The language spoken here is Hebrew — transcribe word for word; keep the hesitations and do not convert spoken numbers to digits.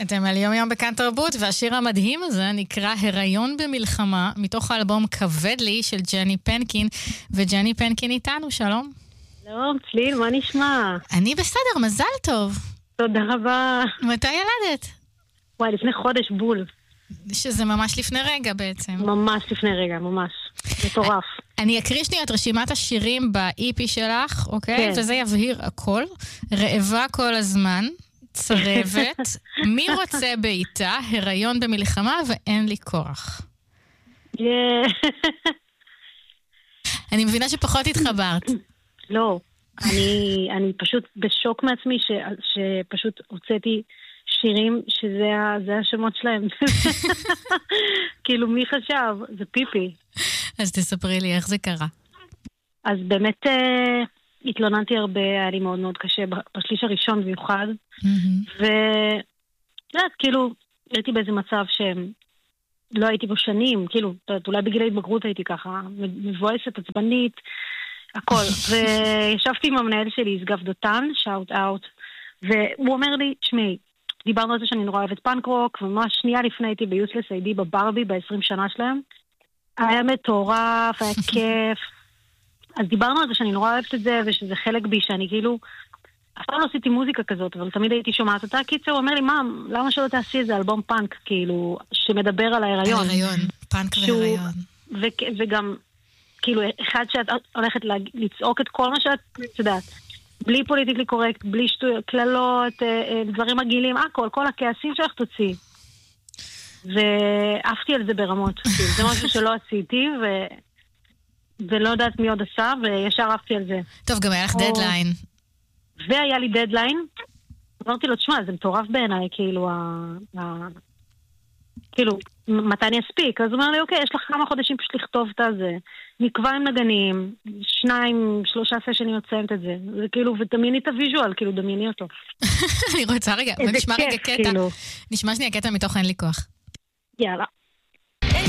אתם על יום יום בכאן תרבות, והשיר המדהים הזה נקרא הריון במלחמה, מתוך האלבום כבד לי של ג'ני פנקין, וג'ני פנקין איתנו, שלום. שלום, צליל, מה נשמע? אני בסדר, מזל טוב. תודה רבה. מתי ילדת? וואי, לפני חודש בול. שזה ממש לפני רגע בעצם. ממש לפני רגע, ממש. מטורף. אני אקריא שנייה את רשימת השירים ב-אי פי שלך, אוקיי? כן. וזה יבהיר הכל. רעבה כל הזמן, צרבת, מי רוצה בעיטה, הריון במלחמה ואין לי כוח. אני מבינה שפחות התחברת. לא, אני, אני פשוט בשוק מעצמי ש, שפשוט הוצאתי שירים שזה ה, זה השמות שלהם. כאילו מי חשב? זה פיפי. אז תספרי לי איך זה קרה. אז באמת אה, התלוננתי הרבה, היה לי מאוד מאוד קשה בשליש הראשון במיוחד. ו... יודעת, כאילו, הייתי באיזה מצב שלא הייתי בו שנים, כאילו, אולי בגיל ההתבגרות הייתי ככה, מבואסת, עצבנית, הכל. וישבתי עם המנהל שלי, סגב דותן, שאוט אאוט, והוא אומר לי, תשמעי, דיברנו על זה שאני נורא אוהבת פאנק רוק, וממש שנייה לפני הייתי ביוסלס איי-די בברבי ב-עשרים שנה שלהם. היה מטורף, היה כיף. אז דיברנו על זה שאני נורא אוהבת את זה, ושזה חלק בי שאני כאילו... אף פעם לא עשיתי מוזיקה כזאת, אבל תמיד הייתי שומעת אותה. קיצר, הוא אומר לי, מה, למה שלא תעשי איזה אלבום פאנק, כאילו, שמדבר על ההיריון? על ההיריון, פאנק וההיריון. ו- וגם, כאילו, אחד שאת הולכת לצעוק את כל מה שאת יודעת, בלי פוליטיקלי קורקט, בלי שטויות, כללות, דברים מגעילים, הכל, כל הכעסים שלך תוציא. ואהבתי על זה ברמות. זה משהו שלא עשיתי, ו... ולא יודעת מי עוד עשה, וישר אהבתי על זה. טוב, גם היה לך דדליין. והיה לי דדליין, אמרתי לו, תשמע, זה מטורף בעיניי, כאילו, ה... ה... כאילו, מתי אני אספיק? אז הוא אומר לי, אוקיי, יש לך כמה חודשים פשוט לכתוב את זה. נקבע עם נגנים, שניים, שלושה סשנים יוצאים את זה. זה כאילו, ודמייני את הוויז'ואל, כאילו, דמייני אותו. אני רוצה רגע, בוא נשמע רגע קטע. נשמע שנייה קטע מתוך אין לי כוח. יאללה.